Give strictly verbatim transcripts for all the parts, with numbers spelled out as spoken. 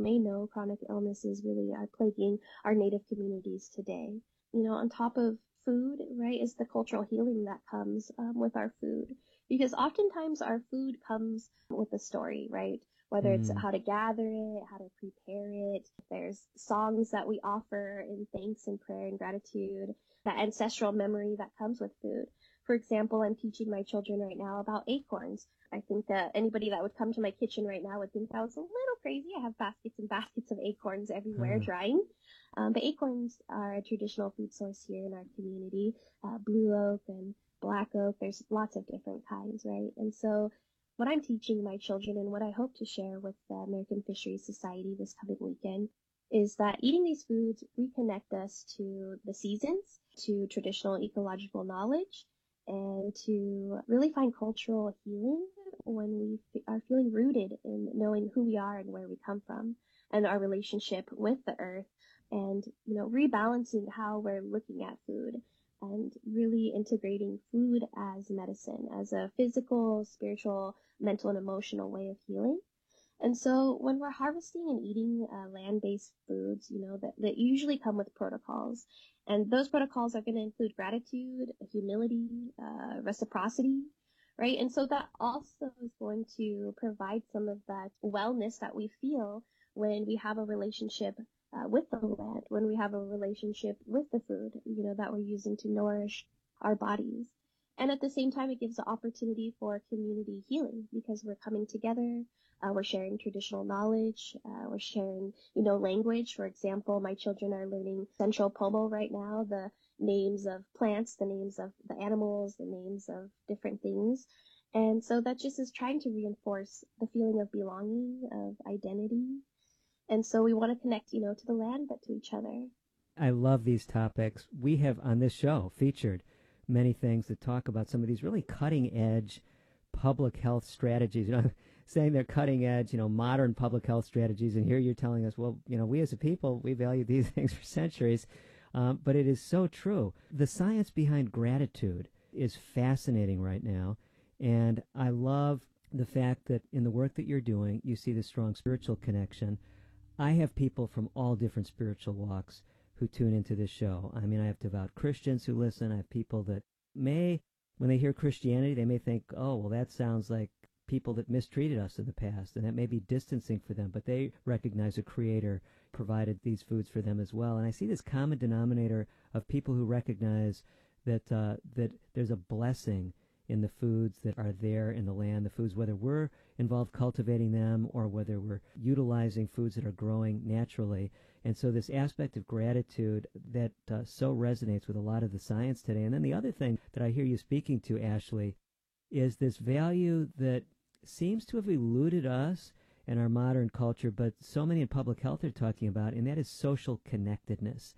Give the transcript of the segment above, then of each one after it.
may know, chronic illnesses really are plaguing our Native communities today. You know, on top of food, right, is the cultural healing that comes um, with our food. Because oftentimes our food comes with a story, right? Whether it's Mm. how to gather it, how to prepare it. There's songs that we offer in thanks and prayer and gratitude, that ancestral memory that comes with food. For example, I'm teaching my children right now about acorns. I think that anybody that would come to my kitchen right now would think that was a little crazy. I have baskets and baskets of acorns everywhere Huh. drying. Um, but acorns are a traditional food source here in our community. Uh, blue oak and black oak, there's lots of different kinds, right? And so what I'm teaching my children and what I hope to share with the American Fisheries Society this coming weekend is that eating these foods reconnect us to the seasons, to traditional ecological knowledge, and to really find cultural healing when we f- are feeling rooted in knowing who we are and where we come from and our relationship with the earth and, you know, rebalancing how we're looking at food and really integrating food as medicine, as a physical, spiritual, mental, and emotional way of healing. And so when we're harvesting and eating uh, land-based foods, you know, that, that usually come with protocols. And those protocols are going to include gratitude, humility, uh, reciprocity, right? And so that also is going to provide some of that wellness that we feel when we have a relationship uh, with the land, when we have a relationship with the food, you know, that we're using to nourish our bodies. And at the same time, it gives the opportunity for community healing because we're coming together, uh, we're sharing traditional knowledge. Uh, we're sharing, you know, language. For example, my children are learning Central Pomo right now, the names of plants, the names of the animals, the names of different things. And so that just is trying to reinforce the feeling of belonging, of identity. And so we want to connect, you know, to the land, but to each other. I love these topics. We have on this show featured many things that talk about some of these really cutting edge public health strategies. You know, saying they're cutting edge, you know, modern public health strategies. And here you're telling us, well, you know, we as a people, we value these things for centuries. Um, but it is so true. The science behind gratitude is fascinating right now. And I love the fact that in the work that you're doing, you see the strong spiritual connection. I have people from all different spiritual walks who tune into this show. I mean, I have devout Christians who listen. I have people that may, when they hear Christianity, they may think, oh, well, that sounds like people that mistreated us in the past, and that may be distancing for them, but they recognize a creator provided these foods for them as well. And I see this common denominator of people who recognize that uh, that there's a blessing in the foods that are there in the land, the foods, whether we're involved cultivating them or whether we're utilizing foods that are growing naturally. And so this aspect of gratitude that uh, so resonates with a lot of the science today. And then the other thing that I hear you speaking to, Ashley, is this value that seems to have eluded us in our modern culture, but so many in public health are talking about, and that is social connectedness.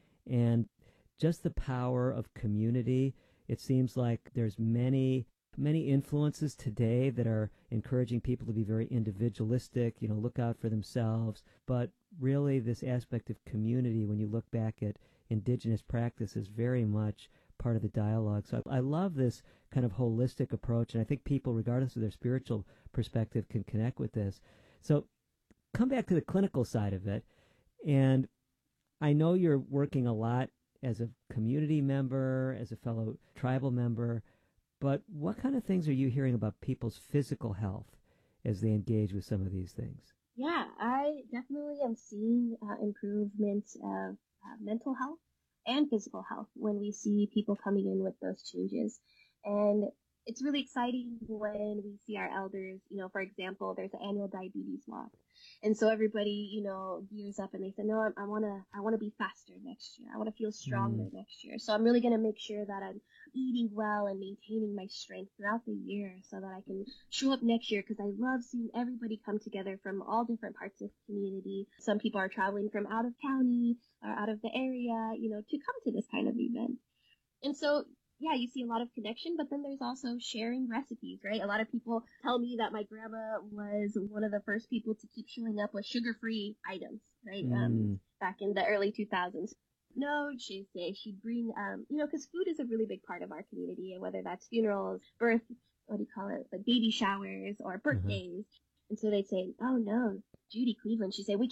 And just the power of community. It seems like there's many many influences today that are encouraging people to be very individualistic, you know, look out for themselves. But really, this aspect of community, when you look back at indigenous practice, is very much part of the dialogue. So I love this kind of holistic approach, and I think people, regardless of their spiritual perspective, can connect with this. So come back to the clinical side of it, and I know you're working a lot as a community member, as a fellow tribal member, but what kind of things are you hearing about people's physical health as they engage with some of these things? Yeah, I definitely am seeing uh, improvements of uh, mental health and physical health when we see people coming in with those changes. And it's really exciting when we see our elders, you know, for example, there's an annual diabetes walk. And so everybody, you know, gears up and they say, no, I, I want to, I want to be faster next year. I want to feel Mm. stronger next year. So I'm really going to make sure that I'm eating well and maintaining my strength throughout the year so that I can show up next year because I love seeing everybody come together from all different parts of the community. Some people are traveling from out of county or out of the area, you know, to come to this kind of event. And so, yeah, you see a lot of connection, but then there's also sharing recipes, right? A lot of people tell me that my grandma was one of the first people to keep showing up with sugar-free items, right? Um, Mm. back in the early two thousands. No, she'd say she'd bring, um, you know, because food is a really big part of our community, and whether that's funerals, birth, what do you call it, like baby showers or Uh-huh. birthdays. And so they'd say, oh no, Judy Cleveland, she'd say, we